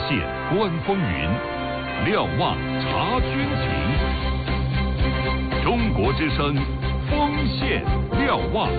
线观风云，瞭望察军情。中国之声，锋线瞭望。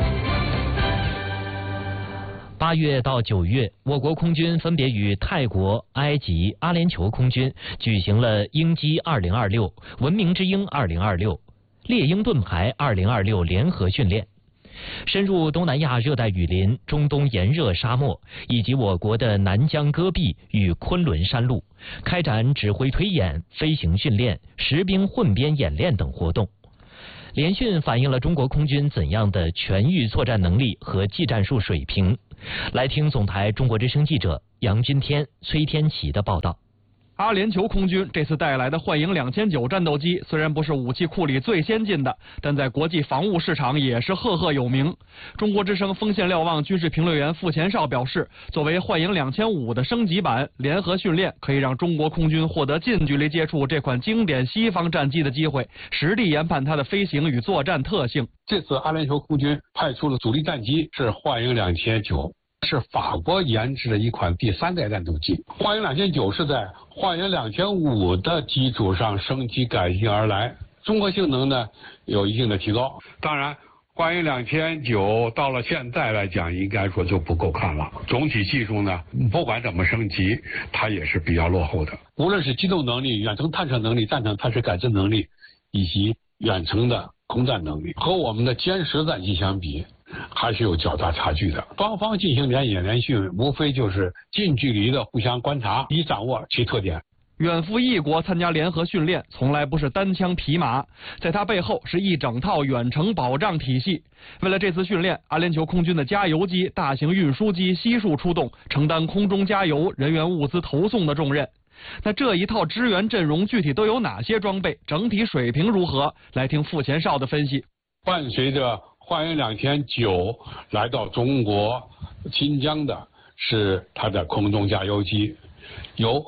8月到9月，我国空军分别与泰国、埃及、阿联酋空军举行了鹰击2026、文明之鹰2026、猎鹰盾牌2026联合训练。深入东南亚热带雨林、中东炎热沙漠以及我国的南疆戈壁与昆仑山路，开展指挥推演、飞行训练、实兵混编演练等活动。联训反映了中国空军怎样的全域作战能力和技战术水平。来听总台中国之声记者杨军天、崔天琪的报道。 阿联酋空军这次带来的幻影2009战斗机虽然不是武器库里最先进的，但在国际防务市场也是赫赫有名。中国之声锋线瞭望军事评论员傅前绍表示，作为幻影2005的升级版，联合训练可以让中国空军获得近距离接触这款经典西方战机的机会，实地研判它的飞行与作战特性。 这次阿联酋空军派出的主力战机是幻影2009。是法国研制的一款第3代战斗机，幻影2009是在幻影2005的基础上升级改进而来，综合性能呢有一定的提高。当然，幻影2009到了现在来讲，应该说就不够看了。总体技术呢，不管怎么升级，它也是比较落后的。无论是机动能力、远程探测能力、战场探视感知能力，以及远程的空战能力，和我们的歼10战机相比，还是有较大差距的。双方进行联演联训，无非就是近距离的互相观察，以掌握其特点。 远赴异国参加联合训练，从来不是单枪匹马，在它背后是一整套远程保障体系。为了这次训练，阿联酋空军的加油机、大型运输机悉数出动，承担空中加油、人员物资投送的重任。那这一套支援阵容具体都有哪些装备？整体水平如何？来听傅前绍的分析。 伴随着幻影2009来到中国新疆的是它的空中加油机，由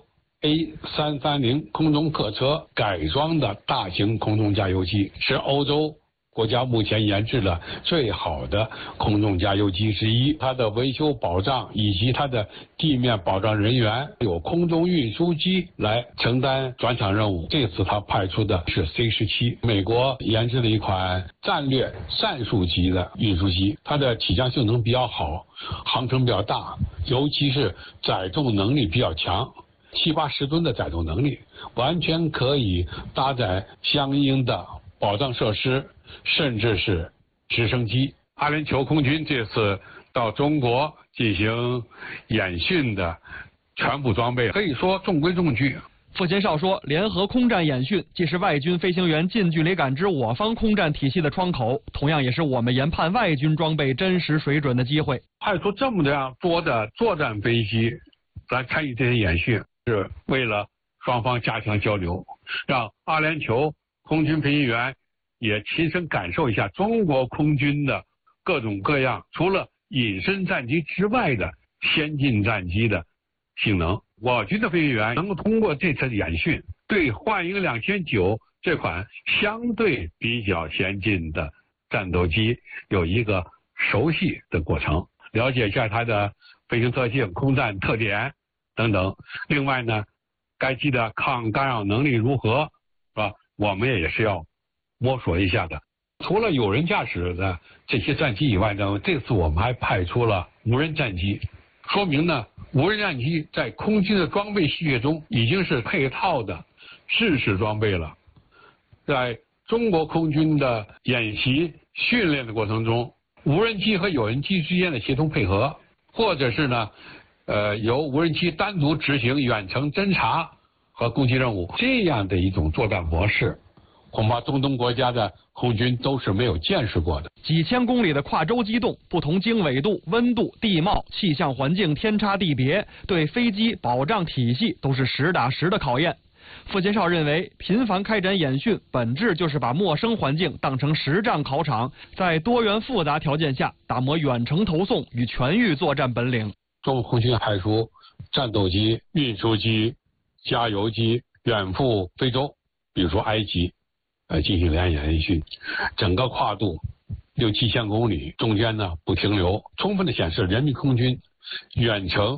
A330 空中客车改装的大型空中加油机，是欧洲国家目前研制的最好的空中加油机之一。它的维修保障以及它的地面保障人员有空中运输机来承担转场任务。这次它派出的是 C-17， 美国研制的一款战略战术级的运输机，它的起降性能比较好，航程比较大，尤其是载重能力比较强，70-80吨的载重能力，完全可以搭载相应的保障设施，甚至是直升机。阿联酋空军这次到中国进行演训的全部装备，可以说中规中矩。 傅前绍说，联合空战演训既是外军飞行员近距离感知我方空战体系的窗口，同样也是我们研判外军装备真实水准的机会。 派出这么样多的作战飞机来参与这些演训，是为了双方加强交流，让阿联酋空军飞行员也亲身感受一下中国空军的各种各样除了隐身战机之外的先进战机的性能。我军的飞行员能够通过这次演训，对幻影2009这款相对比较先进的战斗机有一个熟悉的过程，了解一下它的飞行特性、空战特点等等。另外呢，该机的抗干扰能力如何，是吧？我们也是要摸索一下的。除了有人驾驶的这些战机以外呢，这次我们还派出了无人战机，说明呢，无人战机在空军的装备序列中已经是配套的制式装备了。在中国空军的演习训练的过程中，无人机和有人机之间的协同配合，或者是呢，由无人机单独执行远程侦察和攻击任务，这样的一种作战模式，恐怕中东国家的空军都是没有见识过的。 几千公里的跨洲机动，不同经纬度、温度、地貌、气象环境天差地别，对飞机保障体系都是实打实的考验。傅前绍认为，频繁开展演训，本质就是把陌生环境当成实战考场，在多元复杂条件下打磨远程投送与全域作战本领。 中国空军派出战斗机、运输机、加油机远赴非洲，比如说埃及，进行联演联训，整个跨度6-7千公里，中间呢不停留，充分的显示人民空军远程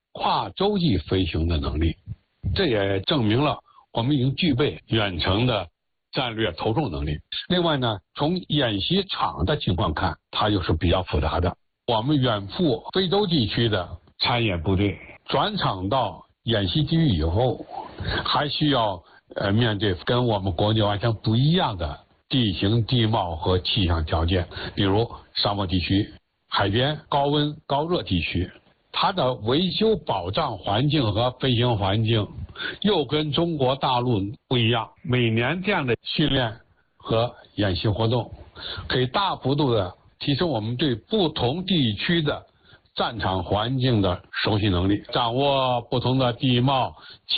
跨洲际飞行的能力，这也证明了我们已经具备远程的战略投送能力。另外呢，从演习场的情况看，它又是比较复杂的。我们远赴非洲地区的参演部队转场到演习区以后，还需要面对跟我们国内完全不一样的地形地貌和气象条件，比如沙漠地区、海边高温高热地区，它的维修保障环境和飞行环境又跟中国大陆不一样。每年这样的训练和演习活动，可以大幅度的提升我们对不同地区的战场环境的熟悉能力，掌握不同的地貌、气